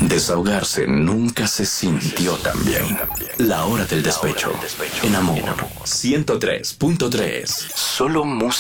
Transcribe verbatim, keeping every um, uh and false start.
Desahogarse nunca se sintió tan bien. La hora del despecho. En Amor ciento tres punto tres. Solo música.